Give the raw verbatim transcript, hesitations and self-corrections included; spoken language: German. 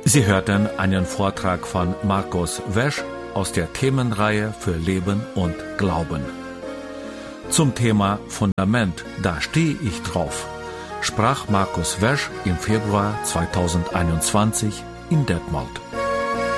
Sie hörten einen Vortrag von Markus Wesch aus der Themenreihe für Leben und Glauben. Zum Thema Fundament, da stehe ich drauf, sprach Markus Wesch im Februar zweitausendeinundzwanzig in Detmold.